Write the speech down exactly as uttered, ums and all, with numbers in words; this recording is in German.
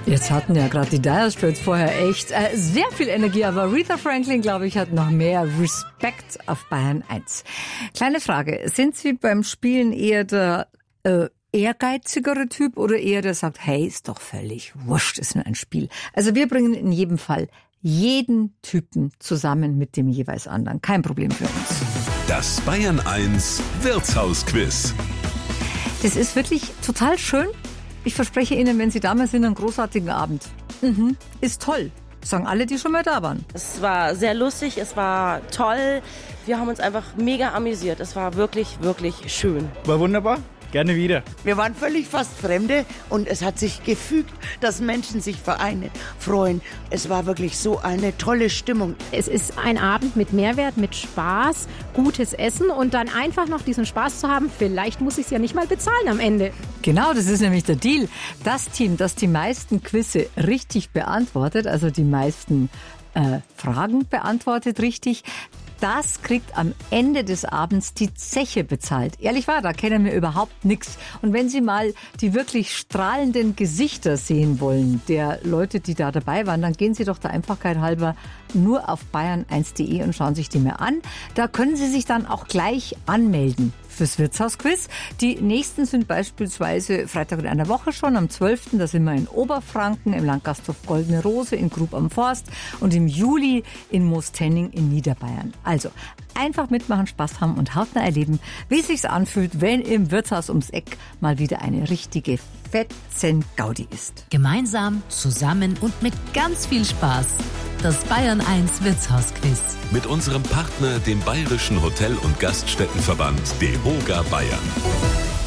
Jetzt hatten ja gerade die Dire Straits vorher echt äh, sehr viel Energie, aber Aretha Franklin, glaube ich, hat noch mehr Respekt auf Bayern eins. Kleine Frage, sind Sie beim Spielen eher der äh, ehrgeizigere Typ oder eher der sagt, hey, ist doch völlig wurscht, ist nur ein Spiel. Also wir bringen in jedem Fall jeden Typen zusammen mit dem jeweils anderen. Kein Problem für uns. Das Bayern eins Wirtshausquiz. Das ist wirklich total schön. Ich verspreche Ihnen, wenn Sie da mal sind, einen großartigen Abend. Mhm. Ist toll. Sagen alle, die schon mal da waren. Es war sehr lustig, es war toll. Wir haben uns einfach mega amüsiert. Es war wirklich, wirklich schön. War wunderbar. Gerne wieder. Wir waren völlig fast Fremde und es hat sich gefügt, dass Menschen sich vereinen, freuen. Es war wirklich so eine tolle Stimmung. Es ist ein Abend mit Mehrwert, mit Spaß, gutes Essen und dann einfach noch diesen Spaß zu haben. Vielleicht muss ich es ja nicht mal bezahlen am Ende. Genau, das ist nämlich der Deal. Das Team, das die meisten Quizze richtig beantwortet, also die meisten äh, Fragen beantwortet richtig, das kriegt am Ende des Abends die Zeche bezahlt. Ehrlich wahr, da kennen wir überhaupt nichts. Und wenn Sie mal die wirklich strahlenden Gesichter sehen wollen der Leute, die da dabei waren, dann gehen Sie doch der Einfachheit halber nur auf bayern eins punkt de und schauen sich die mir an. Da können Sie sich dann auch gleich anmelden fürs Wirtshausquiz. Die nächsten sind beispielsweise Freitag in einer Woche schon, am zwölften Da sind wir in Oberfranken, im Landgasthof Goldene Rose, in Grub am Forst und im Juli in Moostenning in Niederbayern. Also einfach mitmachen, Spaß haben und hautnah erleben, wie es sich anfühlt, wenn im Wirtshaus ums Eck mal wieder eine richtige Fetzen-Gaudi ist. Gemeinsam, zusammen und mit ganz viel Spaß. Das Bayern eins Wirtshausquiz. Mit unserem Partner, dem Bayerischen Hotel- und Gaststättenverband, DEHOGA Bayern.